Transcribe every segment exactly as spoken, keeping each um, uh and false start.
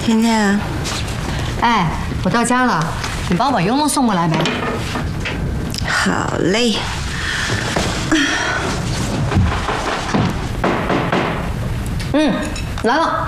甜甜， 哎，我到家了，你帮我把悠悠送过来呗。 好嘞。 嗯，来了。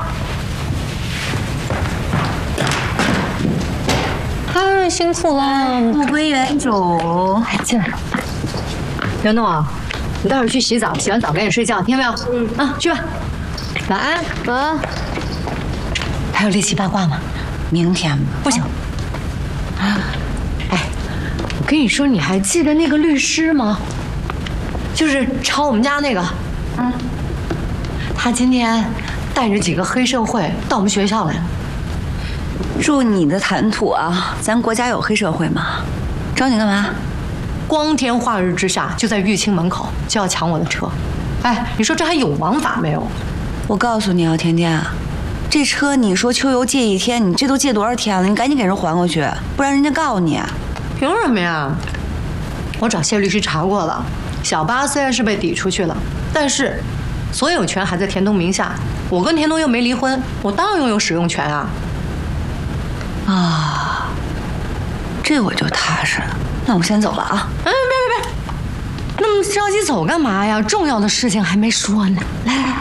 嗨，辛苦了， 物归原主。 哎，进来。悠悠啊，你待会儿去洗澡，洗完澡赶紧睡觉，听见没有？嗯啊，去吧。晚安。晚安。还有猎奇八卦吗？ 明天吧。 不行。啊，哎，我跟你说，你还记得那个律师吗？就是抄我们家那个。嗯。他今天带着几个黑社会到我们学校来了。 祝你的谈吐啊！咱国家有黑社会吗？找你干嘛？ 光天化日之下，就在玉清门口就要抢我的车。哎，你说这还有王法没有？ 我告诉你啊，甜甜，这车你说秋游借一天，你这都借多少天了？你赶紧给人还过去，不然人家告你。 凭什么呀？我找谢律师查过了，小八虽然是被抵出去了，但是所有权还在田东名下。我跟田东又没离婚，我当然拥有使用权啊。 啊，这我就踏实了。那我先走了啊！ 哎，别别别，那么着急走干嘛呀？重要的事情还没说呢。来来来，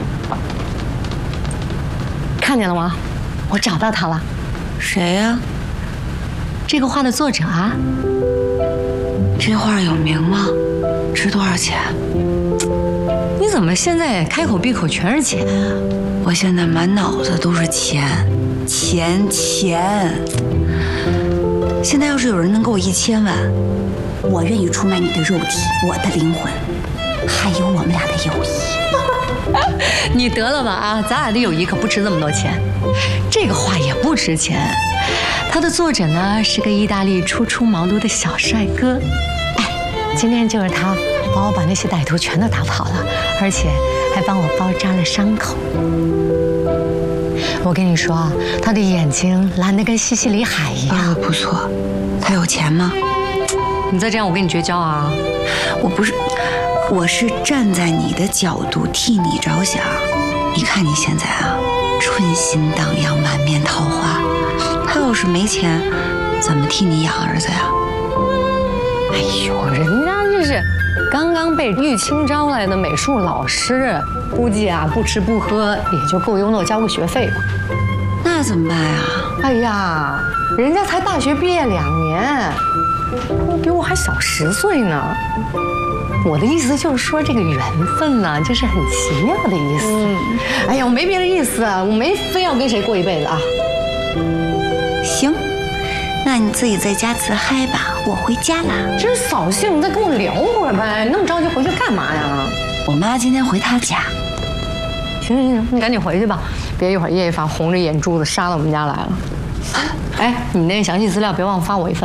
看见了吗？我找到他了。 谁呀？ 这个画的作者啊。 这画有名吗？值多少钱？ 你怎么现在开口闭口全是钱啊？ 我现在满脑子都是钱。钱钱！现在要是有人能给我一千万，我愿意出卖你的肉体、我的灵魂，还有我们俩的友谊。 你得了吧啊！咱俩的友谊可不值这么多钱。这个画也不值钱，它的作者呢是个意大利初出茅庐的小帅哥。哎，今天就是他帮我把那些歹徒全都打跑了，而且还帮我包扎了伤口。我跟你说啊，他的眼睛蓝得跟西西里海一样。 啊，不错。他有钱吗？ 你再这样，我跟你绝交啊！ 我不是，我是站在你的角度替你着想。你看你现在啊，春心荡漾，满面桃花。他要是没钱，怎么替你养儿子呀？ 哎呦，人家这是刚刚被玉清招来的美术老师，估计啊不吃不喝也就够优诺交个学费吧。 那怎么办呀？ 哎呀，人家才大学毕业两年，比我还小十岁呢。我的意思就是说，这个缘分呢，就是很奇妙的意思。嗯，哎呀，我没别的意思，我没非要跟谁过一辈子啊。 行，那你自己在家自嗨吧，我回家了。 真扫兴，你再跟我聊会儿呗，那么着急回去干嘛呀？ 我妈今天回她家。 行行行，你赶紧回去吧，别一会儿叶一发红着眼珠子杀到我们家来了。哎，你那详细资料别忘发我一份。